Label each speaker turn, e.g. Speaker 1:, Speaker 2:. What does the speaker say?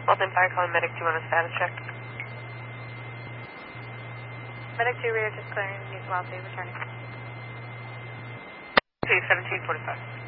Speaker 1: Walton Fire calling Medic 2 on a status check.
Speaker 2: Medic 2 rear just clearing, needs wild save returning.
Speaker 1: 1745.